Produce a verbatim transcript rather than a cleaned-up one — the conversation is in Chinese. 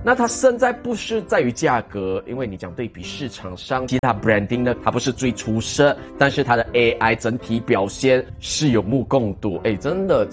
那它胜在不是在于价格，因为你讲对比市场上其他 branding 呢，它不是最出色，但是它的 A I 整体表现是有目共睹。哎，真的